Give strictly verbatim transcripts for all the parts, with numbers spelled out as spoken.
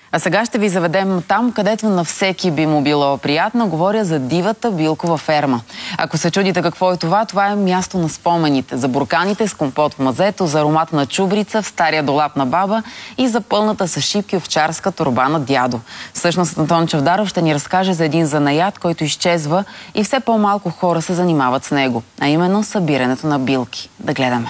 А сега ще ви заведем там, където на всеки би му било приятно. Говоря за дивата билкова ферма. Ако се чудите какво е това, това е място на спомените. За бурканите с компот в мазето, за аромата на чубрица в стария долап на баба и за пълната с шипки овчарска торба на дядо. Всъщност Антон Чавдаров ще ни разкаже за един занаят, който изчезва и все по-малко хора се занимават с него. А именно събирането на билки. Да гледаме.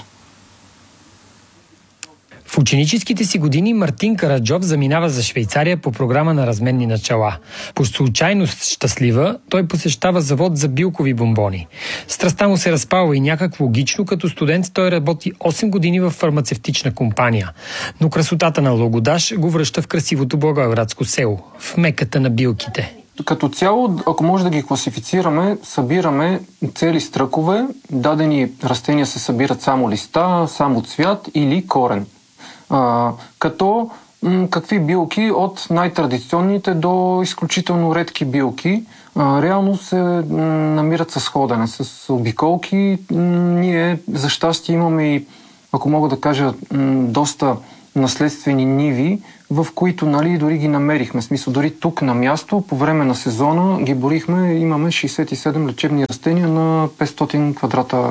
В ученическите си години Мартин Караджов заминава за Швейцария по програма на разменни начала. По случайност щастлива, той посещава завод за билкови бомбони. Страстта му се разпалва и някак логично, като студент той работи осем години в фармацевтична компания. Но красотата на Логодаж го връща в красивото благоевградско село, в меката на билките. Като цяло, ако може да ги класифицираме, събираме цели стръкове, дадени растения се събират само листа, само цвят или корен. А, като м, какви билки от най-традиционните до изключително редки билки а, реално се м, намират с ходене, с обиколки. М, ние за щастие имаме и, ако мога да кажа, м, доста наследствени ниви, в които, нали, дори ги намерихме. В смисъл, дори тук на място, по време на сезона ги борихме, имаме шейсет и седем лечебни растения на петстотин квадрата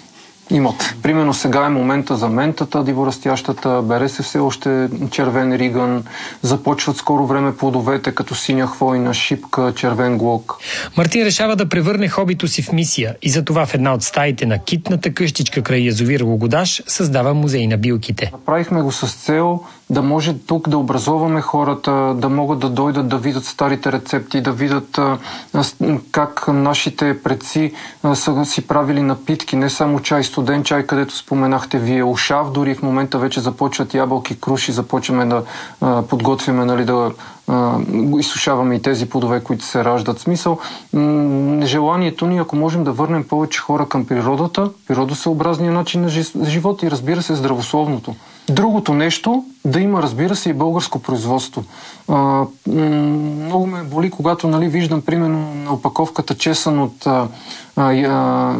имот. Примерно сега е момента за ментата, диворастящата, бере се все още червен риган, започват скоро време плодовете, като синя хвойна шипка, червен глок. Мартин решава да превърне хобито си в мисия и затова в една от стаите на китната къщичка край язовир Логодаж създава музей на билките. Направихме го с цел да може тук да образоваме хората, да могат да дойдат да видят старите рецепти, да видят а, как нашите предци а, са си правили напитки, не само чай, студен чай, където споменахте вие, ушав, дори в момента вече започват ябълки, круши, започваме да а, подготвяме, нали, да а, изсушаваме и тези плодове, които се раждат. Смисъл, м- желанието ни, ако можем да върнем повече хора към природата, природосъобразния начин на живот и, разбира се, здравословното. Другото нещо, да има, разбира се, и българско производство. А, м- много ме боли, когато, нали, виждам примерно на опаковката чесън от а, а, а,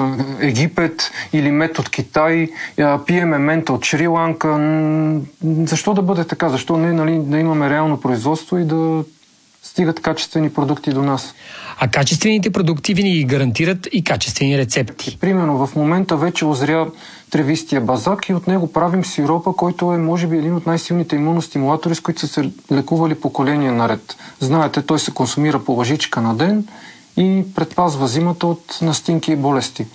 Египет или мед от Китай, а, пиеме мента от Шри-Ланка. М- защо да бъде така? Защо не, нали, да имаме реално производство и да стигат качествени продукти до нас? А качествените продукти винаги гарантират и качествени рецепти. Примерно в момента вече озря тревистия базак и от него правим сиропа, който е, може би, един от най-силните имуностимулатори, с които са се лекували поколения наред. Знаете, той се консумира по лъжичка на ден и предпазва зимата от настинки и болести.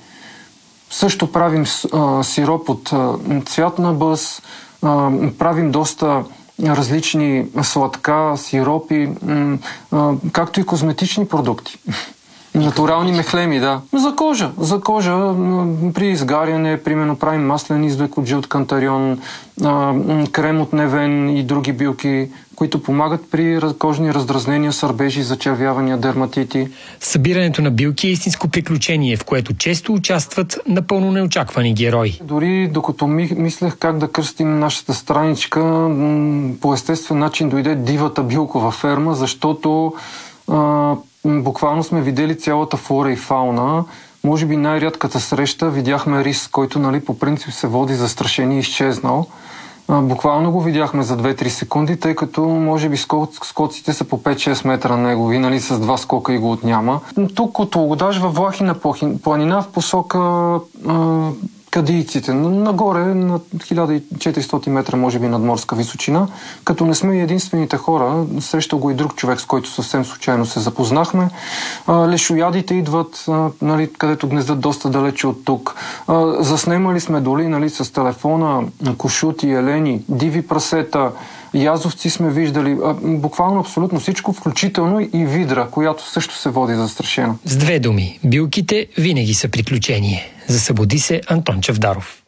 Също правим а, сироп от а, цвят на бъз, а, правим доста различни сладка, сиропи, м- а, както и козметични продукти. Натурални мехлеми, да. За кожа. За кожа при изгаряне, примерно правим маслен извлек от жълт кантарион, а, крем от невен и други билки, които помагат при кожни раздразнения, сърбежи, зачервявания, дерматити. Събирането на билки е истинско приключение, в което често участват напълно неочаквани герои. Дори докато ми, мислех как да кръстим нашата страничка, м- по естествен начин дойде дивата билкова ферма, защото а, буквално сме видели цялата флора и фауна. Може би най-рядката среща видяхме рис, който, нали, по принцип се води застрашен и изчезнал. А, буквално го видяхме за две-три секунди, тъй като може би скоците са по пет-шест метра на него и, нали, с два скока и го отняма. Тук от Логодаж във Влахина планина в посока а, Кадийците, нагоре на хиляда и четиристотин метра, може би надморска височина, като не сме единствените хора. Срещал го и друг човек, с който съвсем случайно се запознахме. А, лешоядите идват, а, нали, където гнездат доста далече от тук. А, заснемали сме доли, нали, с телефона кошути, елени, диви прасета, язовци сме виждали. А, буквално абсолютно всичко, включително и видра, която също се води застрашена. С две думи, билките винаги са приключение. Засъбуди се Антон Чавдаров.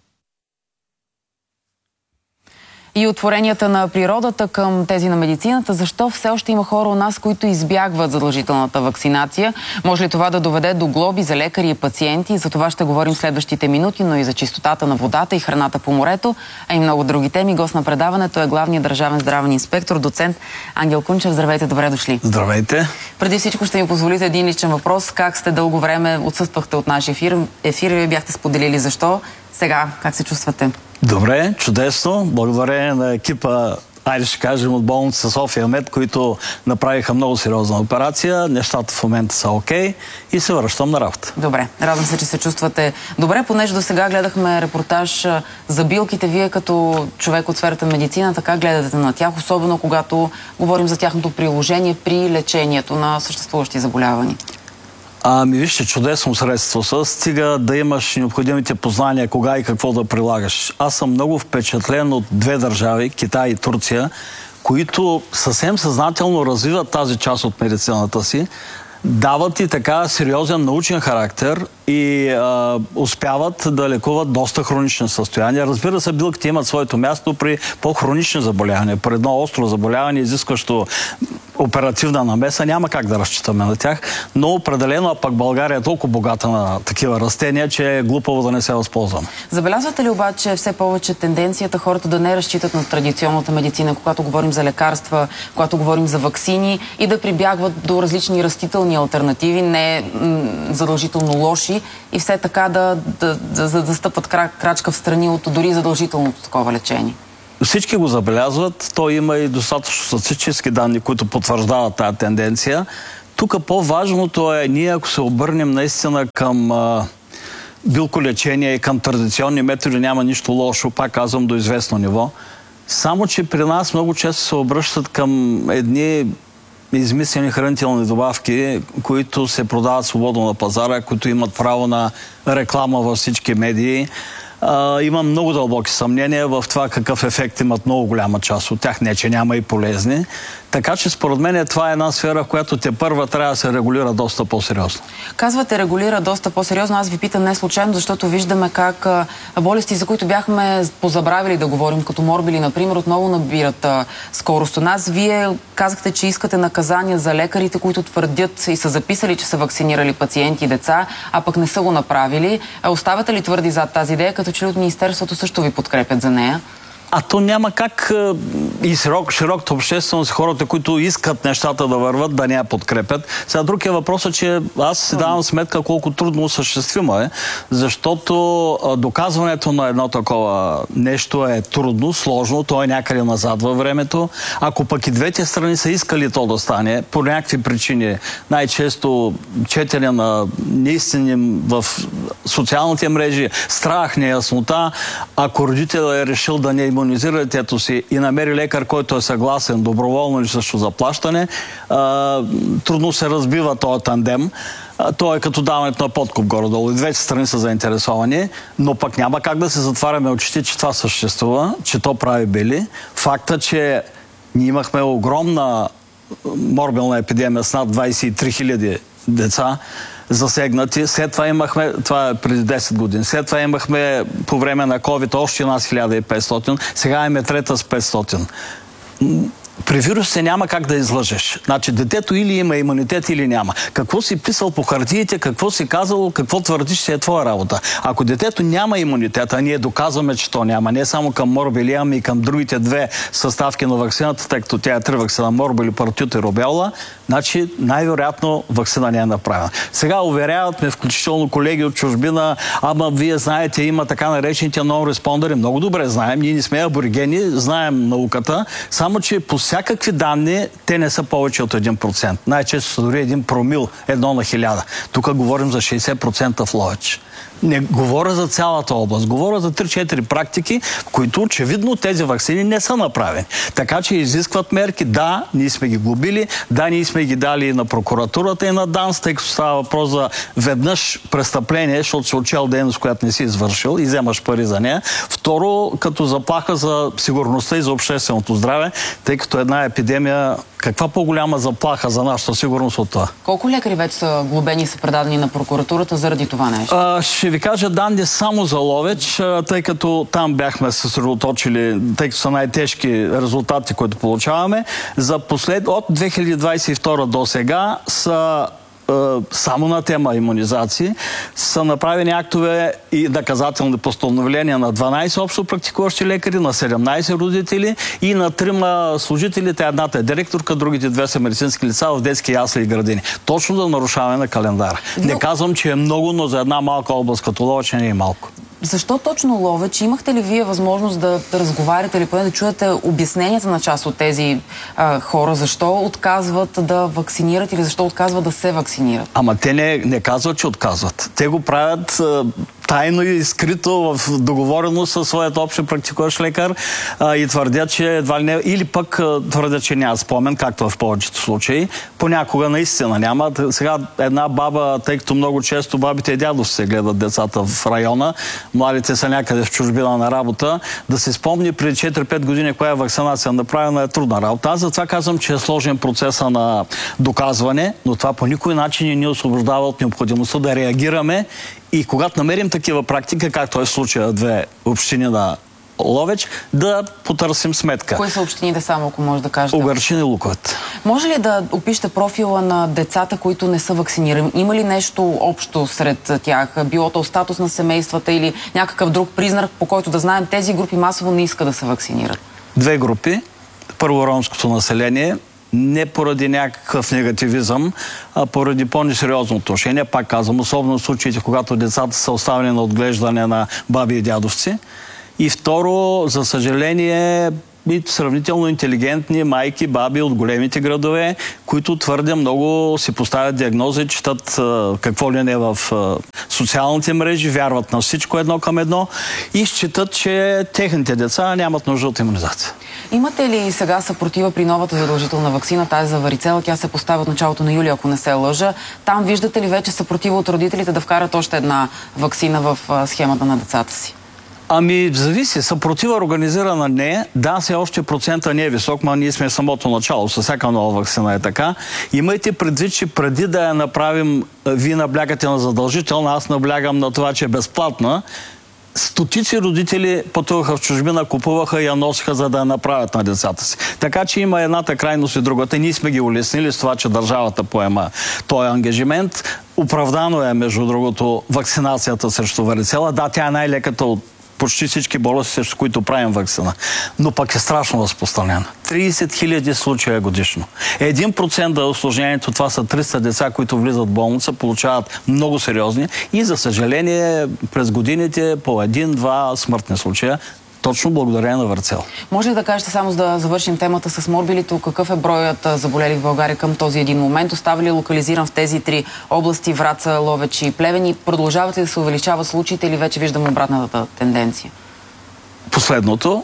И отворенията на природата към тези на медицината, защо все още има хора у нас, които избягват задължителната вакцинация? Може ли това да доведе до глоби за лекари и пациенти? За това ще говорим следващите минути, но и за чистотата на водата и храната по морето, а и много други теми. Гост на предаването е главният държавен здравен инспектор, доцент Ангел Кунчев. Здравейте, добре дошли. Здравейте. Преди всичко ще ми позволите един личен въпрос. Как сте дълго време отсъствахте от нашия ефир? Ефир ви бяхте споделили защо. Сега, как се чувствате? Добре, чудесно. Благодарение на екипа айде ще кажем от болница София Мед, които направиха много сериозна операция. Нещата в момента са окей и се връщам на работа. Добре, радвам се, че се чувствате добре, понеже до сега гледахме репортаж за билките. Вие като човек от сферата на медицина, така гледате на тях, особено когато говорим за тяхното приложение при лечението на съществуващи заболявания. Ами вижте, чудесно средство са, стига да имаш необходимите познания кога и какво да прилагаш. Аз съм много впечатлен от две държави, Китай и Турция, които съвсем съзнателно развиват тази част от медицината си, дават и така сериозен научен характер и а, успяват да лекуват доста хронични състояния. Разбира се, билките имат своето място при по-хронични заболявания. При едно остро заболяване, изискващо оперативна намеса, няма как да разчитаме на тях, но определено, а пък България е толкова богата на такива растения, че е глупаво да не се възползваме. Забелязвате ли обаче все повече тенденцията хората да не разчитат на традиционната медицина, когато говорим за лекарства, когато говорим за ваксини и да прибягват до различни растителни алтернативи, не задължително лоши, и все така да, да, да, да, да стъпват крачка в страни от дори задължителното такова лечение? Всички го забелязват. То има и достатъчно статистически данни, които потвърждават тази тенденция. Тук по-важното е, ние ако се обърнем наистина към а, билколечение и към традиционни методи, няма нищо лошо, пак казвам, до известно ниво. Само че при нас много често се обръщат към едни измислени хранителни добавки, които се продават свободно на пазара, които имат право на реклама във всички медии. Uh, имам много дълбоки съмнения в това какъв ефект имат много голяма част от тях, не че няма и полезни. Така че според мен това е една сфера, в която те първа трябва да се регулира доста по-сериозно. Казвате регулира доста по-сериозно. Аз ви питам не случайно, защото виждаме как а, болести, за които бяхме позабравили да говорим, като морбили, например, отново набират а, скорост у нас. Вие казахте, че искате наказания за лекарите, които твърдят и са записали, че са вакцинирали пациенти и деца, а пък не са го направили. А, оставате ли твърди зад тази идея, като че ли от Министерството също ви подкрепят за нея? А то няма как и широк, широката общественост, хората, които искат нещата да върват, да не я подкрепят. Сега друг е въпросът, че аз си давам сметка колко трудно осъществимо е, защото доказването на едно такова нещо е трудно, сложно, то е някъде назад във времето. Ако пък и двете страни са искали то да стане, по някакви причини, най-често четене на неистини в социалните мрежи, страх, неяснота, ако родител е решил да не имунизира детето си и намери лекар, който е съгласен, доброволно или също заплащане, а, трудно се разбива този тандем. А, то е като даването на подкуп горе-долу. И двете страни са заинтересовани, но пък няма как да се затваряме очите, че това съществува, че то прави бели. Факта, че ние имахме огромна морбилна епидемия с над двадесет и три хиляди деца засегнати. След това имахме, това е преди десет години, след това имахме по време на ковид още нас хиляда и петстотин, сега имаме трета с петстотин. При вирусите няма как да излъжеш. Значи детето или има имунитет, или няма. Какво си писал по хартиите, какво си казал, какво твърдиш, си е твоя работа. Ако детето няма имунитет, а ние доказваме, че то няма, не само към морбили, ами и към другите две съставки на ваксината, тъй като тя е три ваксина, морбили, паротит и рубеола, значи най-вероятно ваксина не е направена. Сега уверяват ме, включително колеги от чужбина, ама вие знаете, има така наречените нон-респондери. Много добре знаем, ние не сме аборигени, знаем науката, само че по всякакви данни те не са повече от един процент. Най-често са дори един промил, едно на хиляда. Тук говорим за шейсет процента в Ловеч. Не говоря за цялата област, говоря за три-четири практики, в които очевидно тези ваксини не са направени. Така че изискват мерки. Да, ние сме ги глобили, да, ние сме ги дали и на прокуратурата и на ДАНС, тъй като става въпрос за веднъж престъпление, защото си отчел дейност, която не си извършил и вземаш пари за нея. Второ, като заплаха за сигурността и за общественото здраве, тъй като една епидемия, каква по-голяма заплаха за нашата сигурност от това? Колко лекари вече са глобени и са предадени на прокуратурата заради това нещо? А, ще ви кажа данни само за Ловеч, тъй като там бяхме съсредоточили, тъй като са най-тежки резултати, които получаваме. За послед... От две хиляди двадесет и втора до сега са само на тема имунизации, са направени актове и наказателни постановления на дванадесет общо практикуващи лекари, на седемнадесет родители и на трима служителите. Едната е директорка, другите две са медицински лица в детски ясли и градини. Точно да нарушаваме на календара. Не казвам, че е много, но за една малка област като Ловеч не е малко. Защо точно Ловеч? Имахте ли вие възможност да, да разговаряте или поне да чуете обясненията на част от тези а, хора? Защо отказват да вакцинират или защо отказват да се вакцинират? Ама те не, не казват, че отказват. Те го правят а, тайно и скрито в договореност със своят общ практикуващ лекар а, и твърдят, че едва ли не... Или пък а, твърдят, че няма спомен, както в повечето случаи. Понякога наистина няма. Сега една баба, тъй като много често бабите и дядовци се гледат децата в района, младите са някъде в чужбина на работа, да се спомни преди четири-пет години коя вакцинация направена е трудна работа. Аз затова казвам, че е сложен процеса на доказване, но това по никой начин не ни освобождава от необходимостта да реагираме и когато намерим такива практики, както е в случая две общини на Ловеч, да потърсим сметка. Кои са общините само, ако може да кажете? Угърчин и Луковит. Може ли да опишете профила на децата, които не са вакцинирани? Има ли нещо общо сред тях? Било то статус на семействата или някакъв друг признак, по който да знаем тези групи масово не искат да се вакцинират? Две групи. Първо ромското население, не поради някакъв негативизъм, а поради по-несериозно отношение. Пак казвам, особено в случаите, когато децата са оставени на отглеждане на баби и дядовци. И второ, за съжаление, и сравнително интелигентни майки, баби от големите градове, които твърде много си поставят диагнози, четат а, какво ли не в а, социалните мрежи, вярват на всичко едно към едно и считат, че техните деца нямат нужда от имунизация. Имате ли сега съпротива при новата задължителна ваксина, тази за варицела? Тя се поставя от началото на юли, ако не се лъжа. Там виждате ли вече съпротива от родителите да вкарат още една ваксина в а, схемата на децата си? Ами, зависи. Съпротива организирана не. Да, все още процента не е висок, но ние сме в самото начало. Със всяка нова вакцина е така. Имайте предвид, че преди да я направим, вие наблягате на задължителна, аз наблягам на това, че е безплатна. Стотици родители пътуваха в чужбина, купуваха и я носиха, за да я направят на децата си. Така че има едната крайност и другата. Ние сме ги улеснили с това, че държавата поема този ангажимент. Оправдано е, между другото, вакцинацията срещу варицела. Да, тя е най-леката от почти всички болести, срещу които правим вакцина. Но пък е страшно разпространена. трийсет хиляди случая годишно. Един процент да е усложнението, това са триста деца, които влизат в болница, получават много сериозни и, за съжаление, през годините по един-два смъртни случая, точно благодарение на варицела. Може ли да кажете, само за да завършим темата с морбилито, какъв е броят заболели в България към този един момент? Остава ли локализиран в тези три области, Враца, Ловеч и Плевен, и продължават ли да се увеличават случаите или вече виждам обратната тенденция? Последното.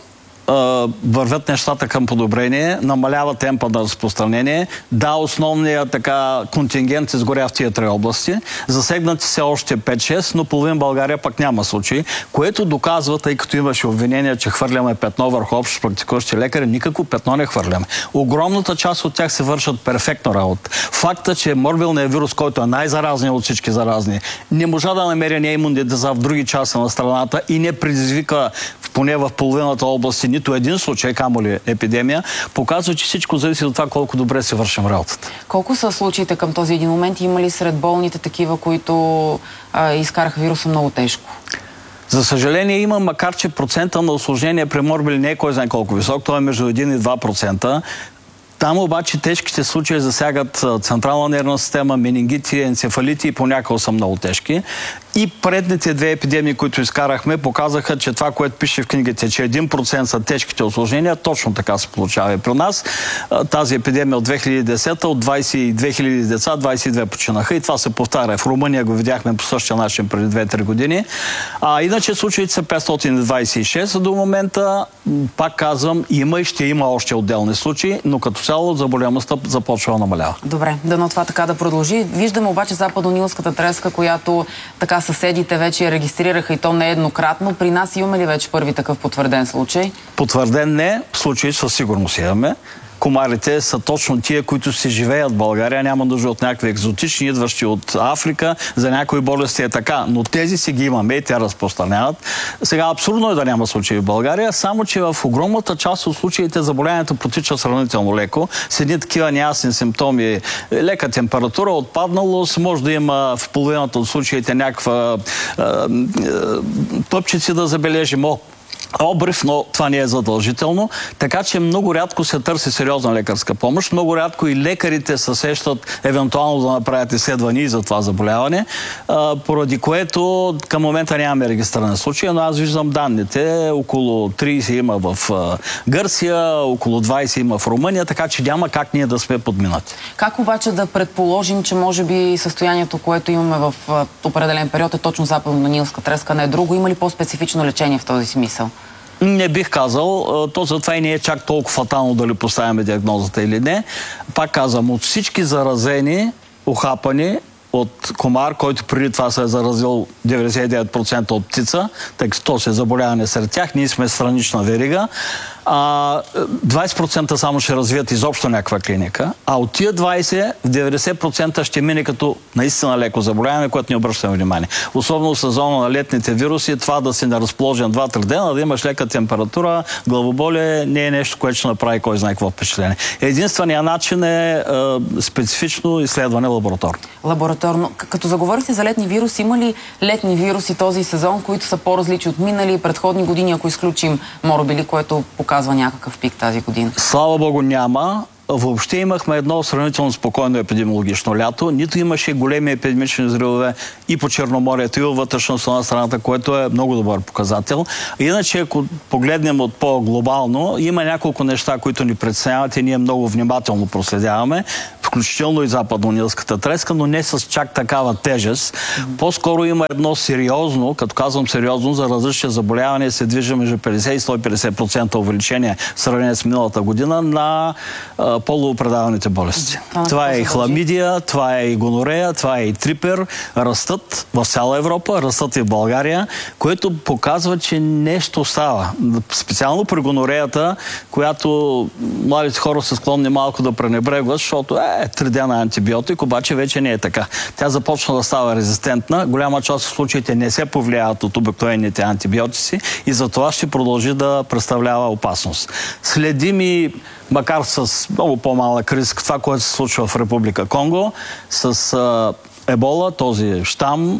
Вървят нещата към подобрение, намалява темпа на разпространение. Да, основният така контингент се сгоря в тия три области. Засегнати се още пет-шест, но половин България пък няма случаи, което доказва, тъй като имаше обвинения, че хвърляме петно върху общо практикуващи лекари. Никакво петно не хвърляме. Огромната част от тях се вършат перфектно работа. Факта, че морбилният вирус, който е най-заразният от всички заразни, не можа да намери неимунни деца в други части на страната и не предизвика поне в половината области нито един случай, камо ли епидемия, показва, че всичко зависи от това колко добре се вършим работата. Колко са случаите към този един момент? Има ли сред болните такива, които а, изкараха вируса много тежко? За съжаление има, макар че процента на усложнение при морбили не е кой знае колко висок, той е между един и два процента. Там обаче тежките случаи засягат централна нервна система, менингити, енцефалити и понякога са много тежки. И предните две епидемии, които изкарахме, показаха, че това, което пише в книгите, че един процент са тежките усложнения, точно така се получава и при нас. Тази епидемия от две хиляди и десета, от двайсет и две хиляди деца, двайсет и две починаха и това се повтаря. В Румъния го видяхме по същия начин преди две-три години. А иначе случаите са петстотин двайсет и шест до момента. Пак казвам, има и ще има още отделни случаи, но като цяло заболеваемостта започва да намалява. Добре, дано това така да продължи. Виждаме обаче западно-нилската треска, която така съседите вече я регистрираха и то не еднократно. При нас имаме ли вече първи такъв потвърден случай? Потвърден не, случаи със сигурност имаме. Комарите са точно тия, които си живеят в България. Няма нужда от някакви екзотични, идващи от Африка. За някои болести е така, но тези си ги имаме и те разпространяват. Сега абсурдно е да няма случаи в България, само че в огромната част от случаите заболяването протича сравнително леко. С едни такива неясни симптоми, лека температура, отпадналост, може да има в половината от случаите някаква тъпчици да забележим. обрив, но това не е задължително. Така че много рядко се търси сериозна лекарска помощ. Много рядко и лекарите се сещат евентуално да направят изследвания за това заболяване, поради което към момента нямаме регистрирани случаи, но аз виждам данните. Около трийсет има в Гърция, около двайсет има в Румъния, така че няма как ние да сме подминати. Как обаче да предположим, че може би състоянието, което имаме в определен период е точно западно-нилска треска, не е друго? Има ли по-специфично лечение в този смисъл? Не бих казал. То затова и не е чак толкова фатално дали поставяме диагнозата или не. Пак казвам, от всички заразени, ухапани от комар, който преди това се е заразил деветдесет и девет процента от птица, тъй като то се е заболяване сред тях, ние сме странична верига, а двайсет процента само ще развият изобщо някаква клиника, а от тия двайсет, деветдесет процента ще мине като наистина леко заболяване, което не обръщаме внимание. Особено в сезона на летните вируси, това да си неразположен два-три дена, да имаш лека температура, главоболие, не е нещо, което ще направи кой знае какво впечатление. Единственият начин е, е специфично изследване лабораторно. Лабораторно. Като заговорихте за летни вируси, има ли летни вируси този сезон, които са по-различни от минали и предходни години, ако изключим морбили, което показва някакъв пик тази година? Слава Богу, няма. Въобще имахме едно сравнително спокойно епидемиологично лято. Нито имаше големи епидемични взривове и по Черноморието, и във вътрешността на страната, което е много добър показател. Иначе, ако погледнем от по-глобално, има няколко неща, които ни притесняват и ние много внимателно проследяваме, включително и западно-нилската треска, но не с чак такава тежест. Mm-hmm. По-скоро има едно сериозно, като казвам сериозно, за различни заболявания се движи между петдесет и сто и петдесет процента увеличение в сравнение с миналата година на а, полупредаваните болести. Mm-hmm. Това е и хламидия, това е и гонорея, това е и трипер. Растат в цяла Европа, растат и в България, което показва, че нещо става. Специално при гонореята, която младите хора са склонни малко да пренебрегват, защото е три дена антибиотик, обаче вече не е така. Тя започна да става резистентна. Голяма част от случаите не се повлияят от обикновените антибиотици и за това ще продължи да представлява опасност. Следим и, макар с много по-малък риск, това, което се случва в Република Конго, с а, ебола, този щам,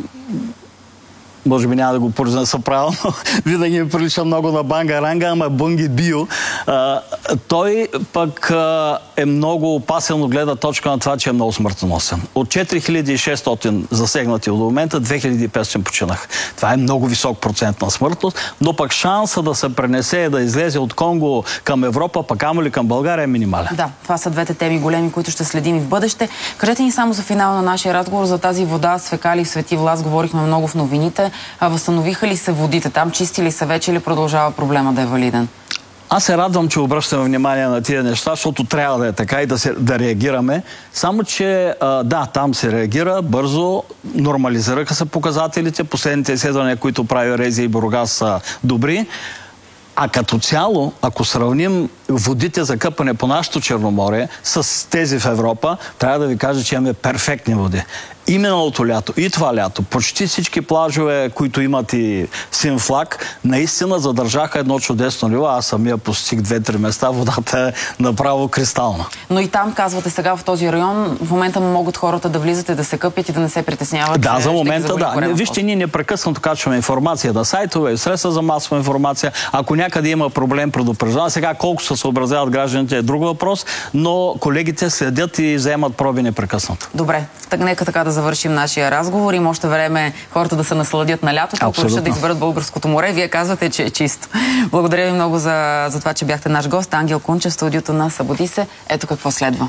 може би няма да го произнеса правилно, винаги ми прилича много на банга-ранга, ама Bungi Bio. А, той пък а, е много опасен от гледна точка на това, че е много смъртоносен. От четири хиляди и шестстотин засегнати до момента, две хиляди и петстотин починах. Това е много висок процент на смъртност, но пък шанса да се пренесе и да излезе от Конго към Европа, пък амо ли към България е минимален. Да, това са двете теми големи, които ще следим и в бъдеще. Кажете ни само за финал на нашия разговор за тази вода с фекали в Свети Влас. Говорихме много в новините. А възстановиха ли се водите там? Чисти ли са вече или продължава проблема да е валиден? Аз се радвам, че обръщаме внимание на тия неща, защото трябва да е така и да, се, да реагираме. Само, че а, да, там се реагира бързо, нормализираха се показателите. Последните изследвания, които прави Резия и Бургас, са добри. А като цяло, ако сравним водите за къпане по нашето Черноморие с тези в Европа, трябва да ви кажа, че имаме перфектни води. И миналото лято, и това лято, почти всички плажове, които имат и син флаг, наистина задържаха едно чудесно ниво. Аз самия постиг две-три места, водата е направо кристална. Но и там, казвате сега в този район, в момента могат хората да влизат и да се къпят и да не се притесняват. Да, за момента да. Вижте, ние непрекъснато качваме информация на сайтове и средства за масова информация. Ако някъде има проблем, предупреждаваме. Сега колко се съобразяват гражданите е друг въпрос, но колегите следят и вземат проби непрекъснато. Добре, так, нека така да завършим нашия разговор. Има още време хората да се насладят на лятото, ако решат да изберат българското море. Вие казвате, че е чисто. Благодаря ви много за, за това, че бяхте наш гост. Ангел Кунчев, студиото на Събуди се. Ето какво следва.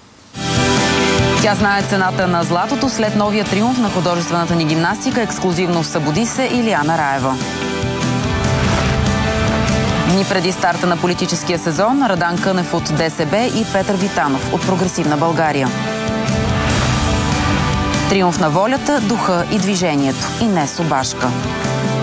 Тя знае цената на златото след новия триумф на художествената ни гимнастика. Ексклюзивно в Събуди се Илияна Раева. Дни преди старта на политическия сезон, Радан Кънев от ДСБ и Петър Витанов от Прогресивна България. Триумф на волята, духа и движението. Инес Обашка.